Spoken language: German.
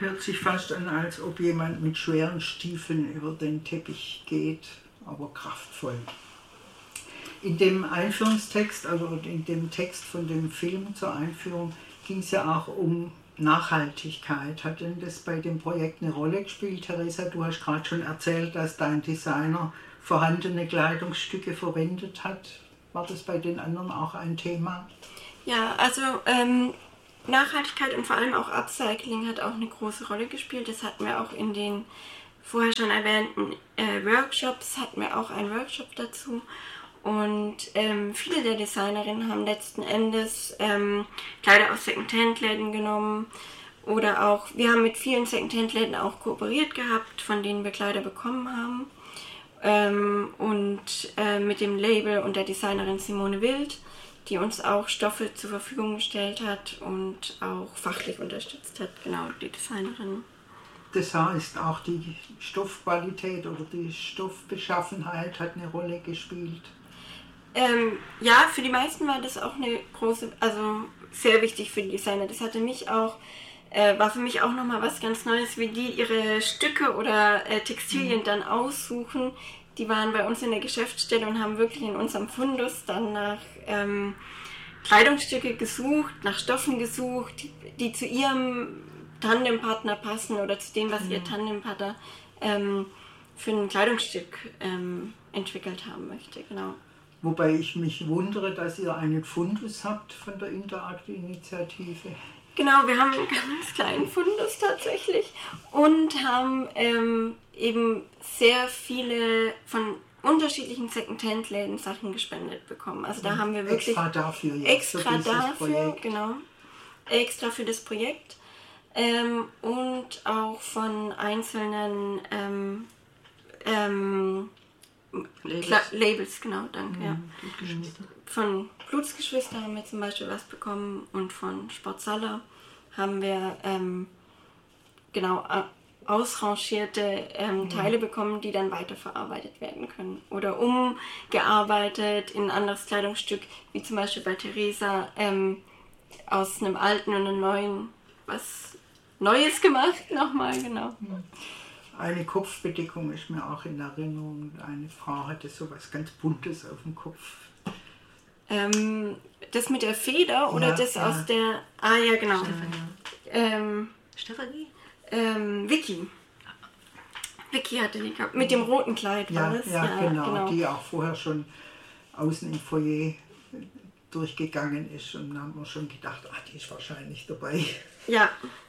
hört sich fast an, als ob jemand mit schweren Stiefeln über den Teppich geht, aber kraftvoll. In dem Einführungstext, also in dem Text von dem Film zur Einführung, ging es ja auch um Nachhaltigkeit. Hat denn das bei dem Projekt eine Rolle gespielt? Theresa, du hast gerade schon erzählt, dass dein Designer vorhandene Kleidungsstücke verwendet hat. War das bei den anderen auch ein Thema? Ja, also Nachhaltigkeit und vor allem auch Upcycling hat auch eine große Rolle gespielt. Das hatten wir auch in den vorher schon erwähnten Workshops, hatten wir auch einen Workshop dazu. Und viele der Designerinnen haben letzten Endes Kleider aus Secondhand-Läden genommen oder auch, wir haben mit vielen Secondhand-Läden auch kooperiert gehabt, von denen wir Kleider bekommen haben. Mit dem Label und der Designerin Simone Wild, die uns auch Stoffe zur Verfügung gestellt hat und auch fachlich unterstützt hat, genau, die Designerin. Das heißt, auch die Stoffqualität oder die Stoffbeschaffenheit hat eine Rolle gespielt? Ja, für die meisten war das auch eine große, also sehr wichtig für die Designer. Das hatte mich auch, war für mich auch nochmal was ganz Neues, wie die ihre Stücke oder Textilien dann aussuchen. Die waren bei uns in der Geschäftsstelle und haben wirklich in unserem Fundus dann nach Kleidungsstücke gesucht, nach Stoffen gesucht, die zu ihrem Tandempartner passen oder zu dem, was ihr Tandempartner für ein Kleidungsstück entwickelt haben möchte, genau. Wobei ich mich wundere, dass ihr einen Fundus habt von der Interact-Initiative. Genau, wir haben einen ganz kleinen Fundus tatsächlich und haben eben sehr viele von unterschiedlichen Secondhand-Läden Sachen gespendet bekommen. Also da haben wir wirklich extra dafür, Projekt. Genau, extra für das Projekt und auch von einzelnen Labels, genau, danke. Ja. Von Blutsgeschwister haben wir zum Beispiel was bekommen und von Sportsala haben wir ausrangierte Teile bekommen, die dann weiterverarbeitet werden können oder umgearbeitet in ein anderes Kleidungsstück, wie zum Beispiel bei Theresa aus einem alten und einem neuen was Neues gemacht, nochmal, genau. Eine Kopfbedeckung ist mir auch in Erinnerung. Eine Frau hatte so was ganz Buntes auf dem Kopf. Das mit der Feder oder das aus der... Ah ja, genau. Stefanie? Vicky. Vicky hatte die gehabt. Mit dem roten Kleid war es. Ja, genau. Die auch vorher schon außen im Foyer durchgegangen ist. Und dann haben wir schon gedacht, die ist wahrscheinlich dabei. Ja,